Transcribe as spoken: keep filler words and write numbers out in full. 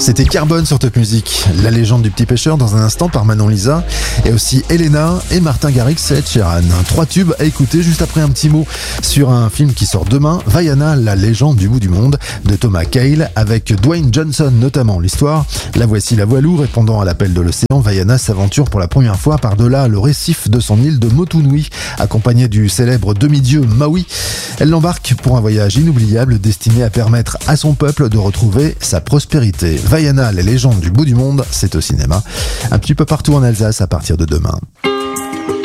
C'était Carbone sur Top Music. La légende du petit pêcheur dans un instant par Manon Lisa. Et aussi Elena et Martin Garrix et Ed Sheeran. Trois tubes à écouter juste après un petit mot sur un film qui sort demain. Vaiana, la légende du bout du monde de Thomas Cale avec Dwayne Johnson notamment. L'histoire, la voici la voilou répondant à l'appel de l'océan. Vaiana s'aventure pour la première fois par-delà le récif de son île de Motunui, accompagnée du célèbre demi-dieu Maui. Elle l'embarque pour un voyage inoubliable destiné à permettre à son peuple de retrouver sa prospérité. Vaiana, les légendes du bout du monde, c'est au cinéma. Un petit peu partout en Alsace à partir de demain.